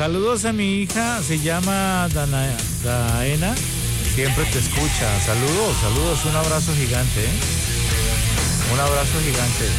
Saludos a mi hija, se llama Daena, siempre te escucha. Saludos, un abrazo gigante, ¿eh? Un abrazo gigante.